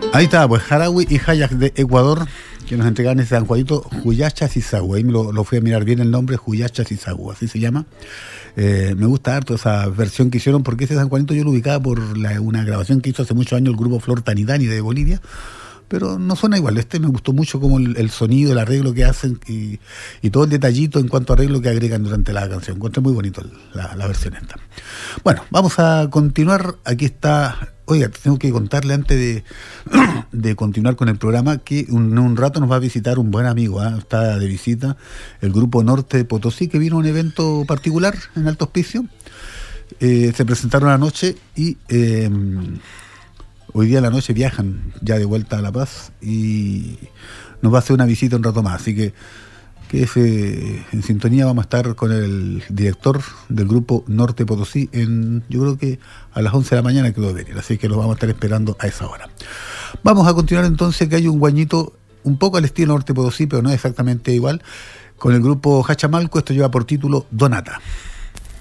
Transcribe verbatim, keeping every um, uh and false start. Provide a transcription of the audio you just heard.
Ahí está, pues Jarawi y Hayak de Ecuador, que nos entregaron ese San Juanito, Huyacha Sisagu. Ahí me lo, lo fui a mirar bien el nombre, Huyacha Sisagu, así se llama. Eh, me gusta harto esa versión que hicieron, porque ese San Juanito yo lo ubicaba por la, una grabación que hizo hace muchos años el grupo Flor Tanidani de Bolivia, pero no suena igual. Este me gustó mucho como el, el sonido, el arreglo que hacen y, y todo el detallito en cuanto a arreglo que agregan durante la canción. Encontré muy bonito la, la versión esta. Bueno, vamos a continuar. Aquí está... Oiga, tengo que contarle antes de, de continuar con el programa que un, un rato nos va a visitar un buen amigo, ¿eh? Está de visita el grupo Norte de Potosí, que vino a un evento particular en Alto Hospicio. Eh, se presentaron anoche y eh, hoy día a la noche viajan ya de vuelta a La Paz y nos va a hacer una visita un rato más, así que que es, eh, en sintonía vamos a estar con el director del grupo Norte Potosí en, yo creo que a las once de la mañana que debe venir, así que lo vamos a estar esperando a esa hora. Vamos a continuar entonces, que hay un guañito un poco al estilo Norte Potosí, pero no exactamente igual, con el grupo Hachamalco. Esto lleva por título Donata.